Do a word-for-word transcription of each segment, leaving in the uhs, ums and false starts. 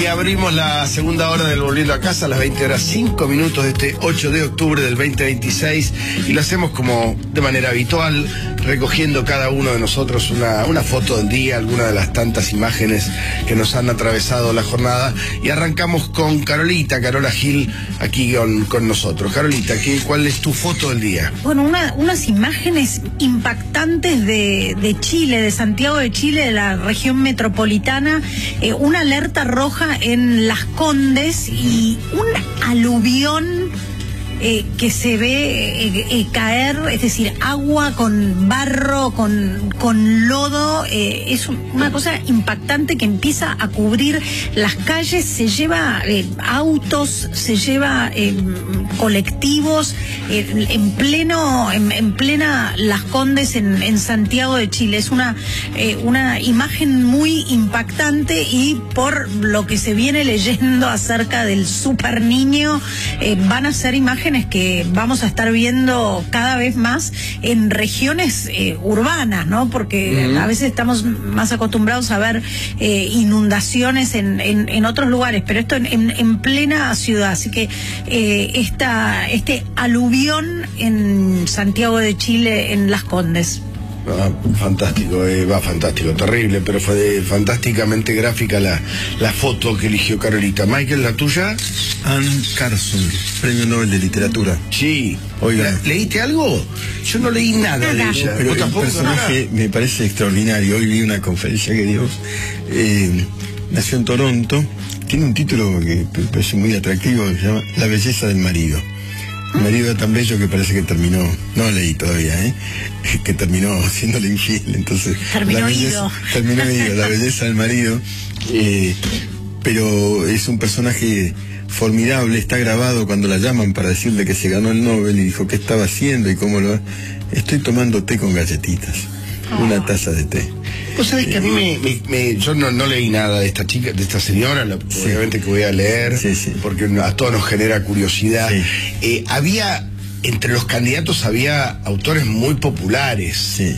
Y abrimos la segunda hora del Volviendo a Casa a las veinte horas cinco minutos de este ocho de octubre del veinte veintiséis, y lo hacemos como de manera habitual, recogiendo cada uno de nosotros una, una foto del día, alguna de las tantas imágenes que nos han atravesado la jornada, y arrancamos con Carolita, Carola Gil, aquí con, con nosotros. Carolita, ¿qué, ¿cuál es tu foto del día? Bueno, una, unas imágenes impactantes de, de Chile, de Santiago de Chile, de la región metropolitana, eh, una alerta roja en Las Condes y un aluvión eh, que se ve eh, eh, caer, es decir, agua con barro, con, con lodo, eh, es una cosa impactante que empieza a cubrir las calles, se lleva eh, autos, se lleva eh, colectivos, eh, en pleno, en, en plena Las Condes, en, en Santiago de Chile. Es una, eh, una imagen muy impactante, y por lo que se viene leyendo acerca del super niño, eh, van a ser imágenes que vamos a estar viendo cada vez más en regiones eh, urbanas, ¿no? Porque uh-huh. a veces estamos más acostumbrados a ver eh, inundaciones en, en, en otros lugares, pero esto en, en, en plena ciudad. Así que eh, esta, este aluvión en Santiago de Chile, en Las Condes. Ah, fantástico, eh, va fantástico, terrible, pero fue de, fantásticamente gráfica la, la foto que eligió Carolita. Michael, ¿la tuya? Anne Carson, Premio Nobel de Literatura. Sí. Oiga, ¿leíste algo? Yo no leí nada, nada. de ella. Pero el tampoco personaje nada. Me parece extraordinario. Hoy vi una conferencia que dio. Eh, nació en Toronto. Tiene un título que me parece muy atractivo, que se llama La belleza del marido. Mi marido era tan bello que parece que terminó, no leí todavía, ¿eh? que terminó siéndole infiel, entonces... Terminó la belleza, ido. Terminó ido, la belleza del marido. Eh, pero es un personaje formidable, está grabado cuando la llaman para decirle que se ganó el Nobel, y dijo qué estaba haciendo y cómo lo... Estoy tomando té con galletitas, oh. una taza de té. Vos sabés que a mí me, me, me yo no, no leí nada de esta chica, de esta señora, lo, sí. obviamente que voy a leer, sí, sí. porque a todos nos genera curiosidad. Sí. Eh, había, entre los candidatos había autores muy populares. Sí.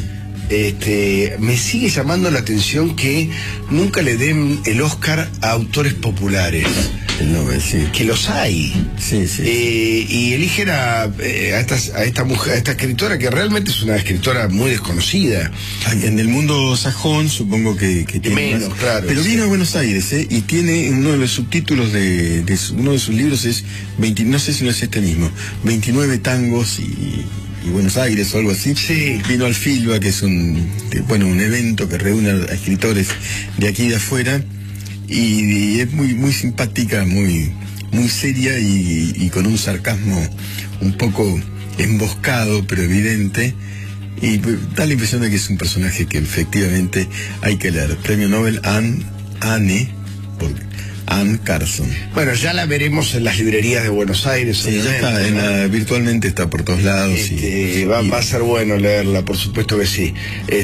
Este, me sigue llamando la atención que nunca le den el Oscar a autores populares. El Nobel, sí. Que los hay. Sí, sí. Eh, y eligen a, eh, a, esta, a esta mujer, a esta escritora, que realmente es una escritora muy desconocida. En el mundo sajón, supongo que, que tiene menos, más. Claro. Pero sí. viene a Buenos Aires, ¿eh? Y tiene uno de los subtítulos de, de su, uno de sus libros es veinte, no sé si no es este mismo, veintinueve tangos y, y Buenos Aires o algo así. Sí. Vino al Filba, que es un, bueno, un evento que reúne a escritores de aquí y de afuera. Y, y es muy muy simpática, muy muy seria y, y con un sarcasmo un poco emboscado pero evidente, y da la impresión de que es un personaje que efectivamente hay que leer. Premio Nobel Anne, Anne, por Anne Carson. Bueno, ya la veremos en las librerías de Buenos Aires. Sí, ya está, en la, virtualmente está por todos lados. Este, y, va, y... va a ser bueno leerla, por supuesto que sí.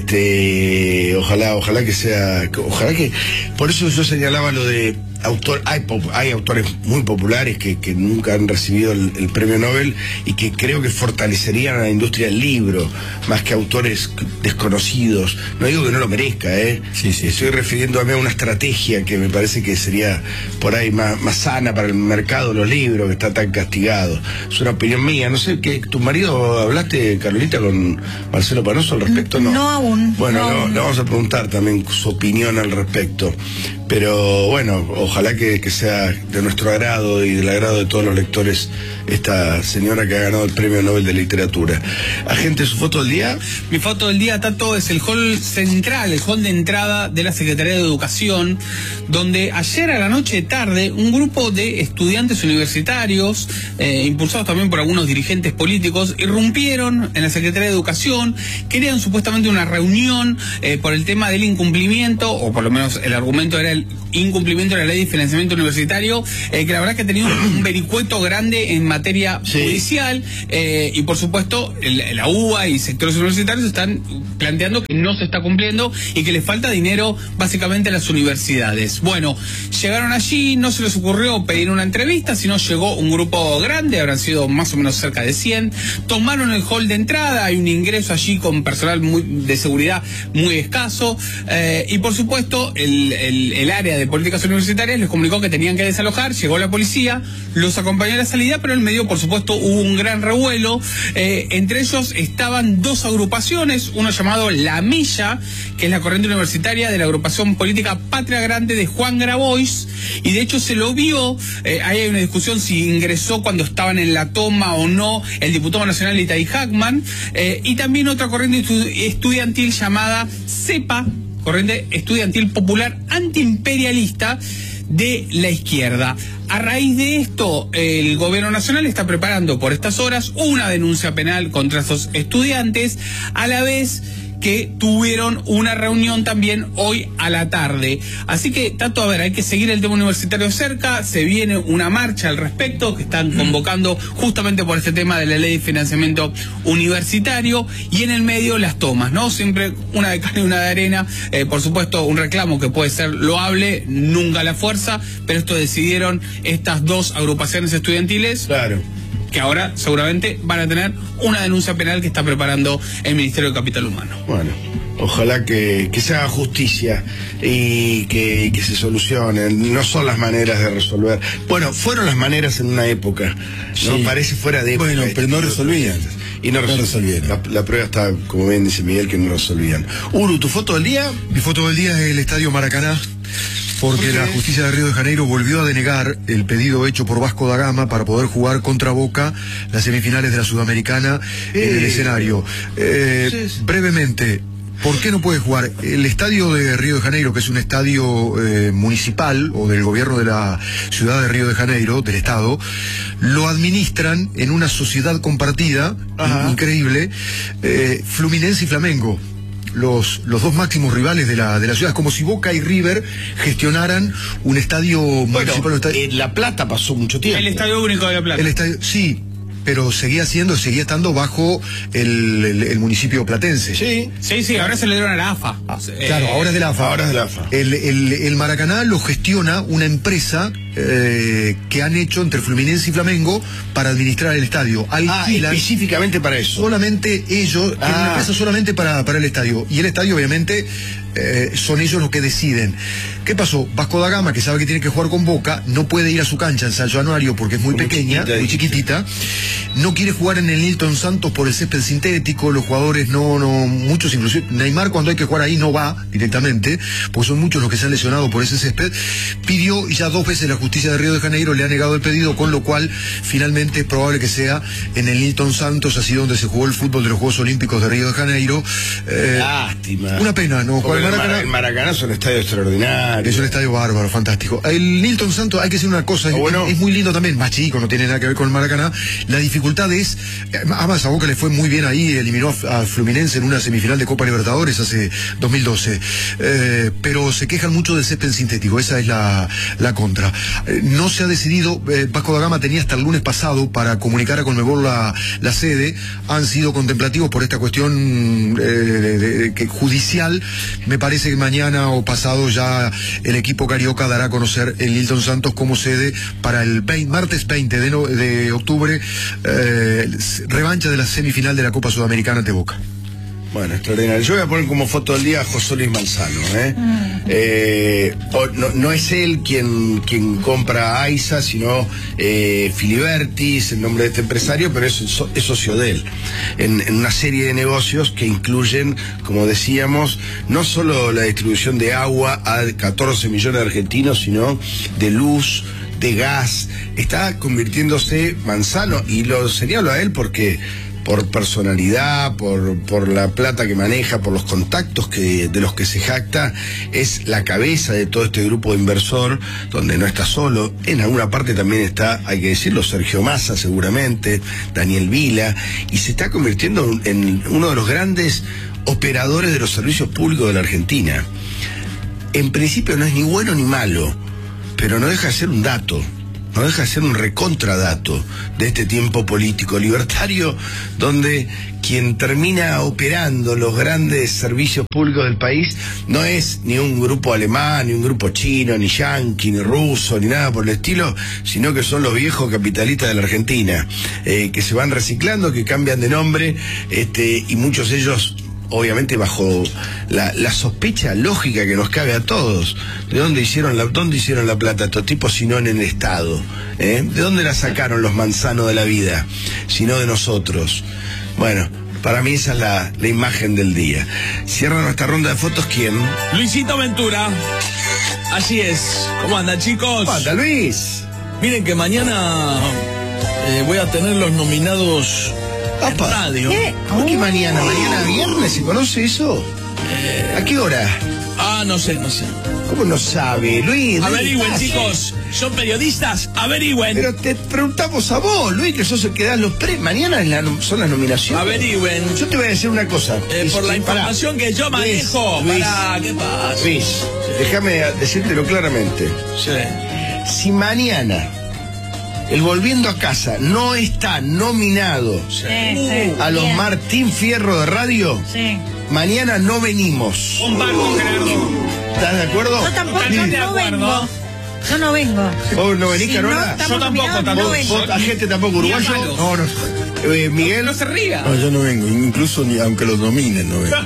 Este, ojalá, ojalá que sea, ojalá que, por eso yo señalaba lo de autor, hay, hay autores muy populares que, que nunca han recibido el, el premio Nobel, y que creo que fortalecerían a la industria del libro, más que autores desconocidos. No digo que no lo merezca, ¿eh? Sí, sí, Estoy sí. refiriéndome a una estrategia que me parece que sería por ahí más, más sana para el mercado de los libros, que está tan castigado. Es una opinión mía. No sé, ¿qué, ¿tu marido hablaste, Carolita, con Marcelo Panoso al respecto? No, no aún. Bueno, no, no, aún. le vamos a preguntar también su opinión al respecto. Pero bueno, ojalá que, que sea de nuestro agrado y del agrado de todos los lectores esta señora que ha ganado el Premio Nobel de Literatura. Agente, ¿su foto del día? Mi foto del día, Tato, es el hall central, el hall de entrada de la Secretaría de Educación, donde ayer a la noche tarde un grupo de estudiantes universitarios, eh, impulsados también por algunos dirigentes políticos, irrumpieron en la Secretaría de Educación, querían supuestamente una reunión eh, por el tema del incumplimiento, o por lo menos el argumento era el incumplimiento de la ley de financiamiento universitario, eh, que la verdad que ha tenido un, un vericueto grande en materia sí. judicial, eh, y por supuesto el, la U B A y sectores universitarios están planteando que no se está cumpliendo y que le falta dinero básicamente a las universidades. Bueno, llegaron allí, no se les ocurrió pedir una entrevista, sino llegó un grupo grande, habrán sido más o menos cerca de cien, tomaron el hall de entrada, hay un ingreso allí con personal muy, de seguridad muy escaso, eh, y por supuesto el, el, el área de de Políticas Universitarias les comunicó que tenían que desalojar, llegó la policía, los acompañó a la salida, pero en el medio, por supuesto, hubo un gran revuelo. Eh, entre ellos estaban dos agrupaciones, uno llamado La Milla, que es la corriente universitaria de la agrupación política Patria Grande de Juan Grabois, y de hecho se lo vio, eh, ahí hay una discusión si ingresó cuando estaban en la toma o no el diputado nacional Itai Hackman, eh, y también otra corriente estu estudiantil llamada CEPA, corriente estudiantil popular antiimperialista de la izquierda. A raíz de esto, el gobierno nacional está preparando por estas horas una denuncia penal contra esos estudiantes, a la vez que tuvieron una reunión también hoy a la tarde. Así que, Tato, a ver, hay que seguir el tema universitario cerca, se viene una marcha al respecto, que están convocando justamente por este tema de la ley de financiamiento universitario, y en el medio las tomas, ¿no? Siempre una de carne y una de arena, eh, por supuesto un reclamo que puede ser loable, nunca la fuerza, pero esto decidieron estas dos agrupaciones estudiantiles. Claro. Que ahora seguramente van a tener una denuncia penal que está preparando el Ministerio de Capital Humano. Bueno, ojalá que, que se haga justicia y que, que se solucionen. No son las maneras de resolver. Bueno, fueron las maneras en una época. No Sí. parece fuera de época. Bueno, pero no resolvían. Y no, No resol- resolvieron. La, la prueba está, como bien dice Miguel, que no resolvían. Uru, ¿tu foto del día? Mi foto del día es el Estadio Maracaná, porque ¿Por qué? la justicia de Río de Janeiro volvió a denegar el pedido hecho por Vasco da Gama para poder jugar contra Boca las semifinales de la Sudamericana en el Eh, escenario. Eh, sí, sí. brevemente, ¿por qué no puede jugar? El estadio de Río de Janeiro, que es un estadio eh, municipal o del gobierno de la ciudad de Río de Janeiro, del estado, lo administran en una sociedad compartida, Ajá. in- increíble, eh, Fluminense y Flamengo. Los, los dos máximos rivales de la, de la ciudad. Es como si Boca y River gestionaran un estadio Bueno, municipal. un estadio- en La Plata pasó mucho tiempo. El Estadio Único de La Plata. el estadio, sí, pero seguía siendo, seguía estando bajo el, el- el municipio platense. Sí. Sí, sí, ahora se le dieron a la A F A. Eh, Claro, ahora es de la A F A. ahora es de la A F A. El, el- el Maracaná lo gestiona una empresa eh, que han hecho entre Fluminense y Flamengo para administrar el estadio. Ah, Alquilan específicamente para eso. solamente ellos, tienen Ah. una empresa solamente para, para el estadio. Y el estadio, obviamente, eh, son ellos los que deciden. ¿Qué pasó? Vasco da Gama, que sabe que tiene que jugar con Boca, no puede ir a su cancha en San Januario porque es muy Muy pequeña, chiquita, muy dijiste. chiquitita. No quiere jugar en el Nilton Santos por el césped sintético. Los jugadores no, no, muchos, inclusive Neymar, cuando hay que jugar ahí no va directamente, porque son muchos los que se han lesionado por ese césped. Pidió, y ya dos veces la justicia de Río de Janeiro le ha negado el pedido, con lo cual finalmente es probable que sea en el Nilton Santos, así donde se jugó el fútbol de los Juegos Olímpicos de Río de Janeiro. Eh, Lástima. una pena, ¿no? Porque Jugar el, el Maracaná, Maracaná- el Maracaná es un estadio extraordinario. Es un estadio bárbaro, fantástico. El Nilton Santos, hay que decir una cosa, es, Ah, bueno. es muy lindo también, más chico, no tiene nada que ver con el Maracaná. La dificultad es, eh, además a Boca le fue muy bien ahí, eliminó a, a Fluminense en una semifinal de Copa Libertadores hace dos mil doce. Eh, pero se quejan mucho del césped sintético, esa es la, la contra. Eh, no se ha decidido, eh, Vasco da Gama tenía hasta el lunes pasado para comunicar a Conmebol la, la sede, han sido contemplativos por esta cuestión eh, de- de- que judicial. Me parece que mañana o pasado ya el equipo carioca dará a conocer el Nilton Santos como sede para el veinte, martes veinte de, no- de octubre, eh, revancha de la semifinal de la Copa Sudamericana ante Boca. Bueno, extraordinario. Yo voy a poner como foto del día a José Luis Manzano. ¿eh? Eh, o- no, no es él quien, quien compra a AISA, sino eh, Filibertis, el nombre de este empresario, pero es, so- es socio de él. En, en una serie de negocios que incluyen, como decíamos, no solo la distribución de agua a catorce millones de argentinos, sino de luz, de gas. Está convirtiéndose Manzano, y lo señalo a él porque por personalidad, por, por la plata que maneja, por los contactos que, de los que se jacta, es la cabeza de todo este grupo de inversor, donde no está solo. En alguna parte también está, hay que decirlo, Sergio Massa seguramente, Daniel Vila, y se está convirtiendo en uno de los grandes operadores de los servicios públicos de la Argentina. En principio no es ni bueno ni malo, pero no deja de ser un dato. No deja de ser un recontradato de este tiempo político libertario, donde quien termina operando los grandes servicios públicos del país no es ni un grupo alemán, ni un grupo chino, ni yanqui, ni ruso, ni nada por el estilo, sino que son los viejos capitalistas de la Argentina, eh, que se van reciclando, que cambian de nombre, este, y muchos de ellos obviamente bajo la, la sospecha lógica que nos cabe a todos. ¿De dónde hicieron la, dónde hicieron la plata estos tipos si no en el Estado? ¿Eh? ¿De dónde la sacaron los manzanos de la vida? Si no de nosotros. Bueno, para mí esa es la, la imagen del día. Cierra nuestra ronda de fotos, ¿quién? Luisito Ventura. Así es. ¿Cómo andan, chicos? ¿Cómo anda, Luis? Miren que mañana eh, voy a tener los nominados en Opa. radio. ¿Qué? ¿Por qué mañana? ¿Mañana viernes? ¿Se conoce eso? Eh, ¿A qué hora? ah, no sé, no sé. ¿Cómo no sabe, Luis? ¿Dónde Averigüen, estás? chicos. ¿Son periodistas? Averigüen. Pero te preguntamos a vos, Luis, que sos el que das los premios. Mañana es la, son las nominaciones. Averigüen. Yo te voy a decir una cosa. Eh, por la Pará. información que yo manejo. Luis, Pará, ¿qué pasa? Luis, déjame decírtelo claramente. Sí. Si mañana el Volviendo a Casa no está nominado Sí, sí. a los Bien. Martín Fierro de radio, Sí. mañana no venimos. Un barco, Gerardo. ¿Estás de acuerdo? Yo tampoco, Totalmente de no acuerdo. vengo. Yo no vengo. ¿Vos no venís, Si Carola? no estamos Yo tampoco, nominados, tampoco. no vengo. ¿Vos, agente tampoco uruguayo? Ni a No, no. Eh, Miguel. No se ría. No, yo no vengo, incluso ni aunque los nominen, no vengo.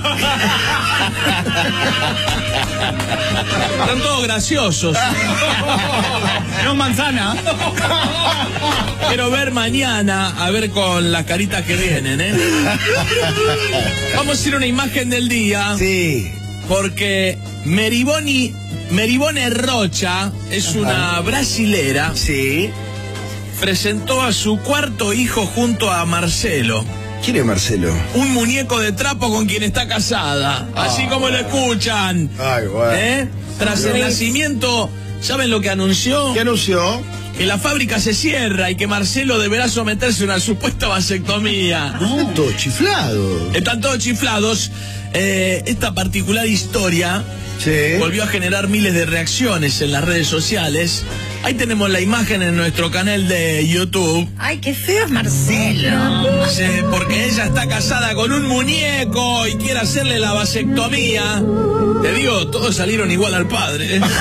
Están todos graciosos. No manzana. Quiero ver mañana, a ver con las caritas que vienen, ¿eh? Vamos a ir a una imagen del día, Sí. porque Meriboni, Meribone Rocha es una brasilera, Sí. presentó a su cuarto hijo junto a Marcelo, ¿Quién es Marcelo? un muñeco de trapo con quien está casada, así como lo escuchan. Ay, bueno. ¿Eh? Tras el nacimiento, ¿saben lo que anunció? ¿Qué anunció? Que la fábrica se cierra y que Marcelo deberá someterse a una supuesta vasectomía. No, todo chiflado. Están todos chiflados. Eh, esta particular historia Sí. volvió a generar miles de reacciones en las redes sociales. Ahí tenemos la imagen en nuestro canal de YouTube. Ay, qué feo es Marcelo. Sí, porque ella está casada con un muñeco y quiere hacerle la vasectomía. Te digo, todos salieron igual al padre. ¿eh? No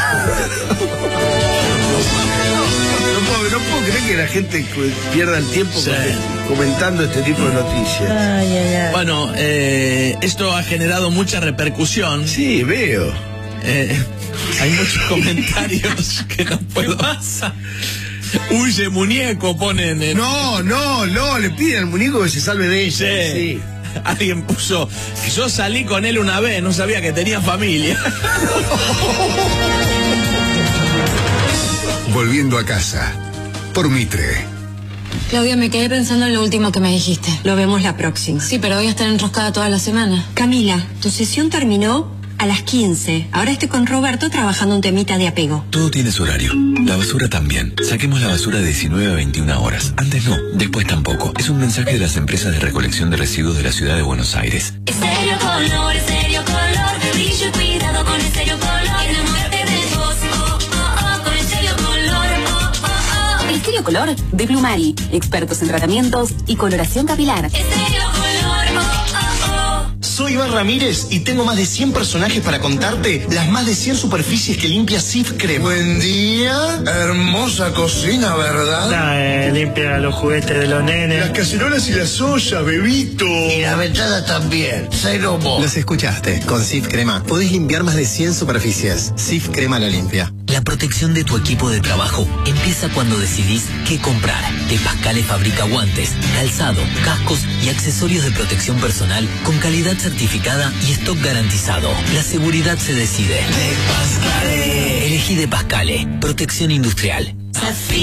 puedo, no puedo creer que la gente cu- pierda el tiempo Sí. com- comentando este tipo de noticias. Ay, ay, ay. Bueno, eh, esto ha generado mucha repercusión. Sí, veo. Eh, hay muchos comentarios que no puedo. Huye muñeco, ponen en... No, no, no, le piden al muñeco que se salve de Sí. ella. Sí. Alguien puso, yo salí con él una vez, no sabía que tenía familia. Volviendo a casa, por Mitre. Claudia, me quedé pensando en lo último que me dijiste. Lo vemos la próxima. Sí, pero voy a estar enroscada toda la semana. Camila, tu sesión terminó a las quince. Ahora estoy con Roberto trabajando un temita de apego. Todo tiene su horario. La basura también. Saquemos la basura de diecinueve a veintiuna horas. Antes no, después tampoco. Es un mensaje de las empresas de recolección de residuos de la ciudad de Buenos Aires. Estéreo Color, Estéreo Color, brillo y cuidado con Estéreo Color. Enamórate de vos, oh, oh, oh, con Estéreo Color, oh, oh, oh. Estéreo Color de Plumari, expertos en tratamientos y coloración capilar. Estéreo Color, oh, oh, oh. Soy Iván Ramírez y tengo más de cien personajes para contarte las más de cien superficies que limpia Sif Crema. Buen día, hermosa cocina, ¿verdad? Nah, eh, limpia los juguetes de los nenes. Las cacerolas y las ollas, bebito. Y la ventana también, cero mo. Los escuchaste, con Sif Crema podés limpiar más de cien superficies. Sif Crema la limpia. La protección de tu equipo de trabajo empieza cuando decidís qué comprar. De Pascale fabrica guantes, calzado, cascos y accesorios de protección personal con calidad certificada y stock garantizado. La seguridad se decide. De Pascale. Elegí De Pascale. Protección industrial.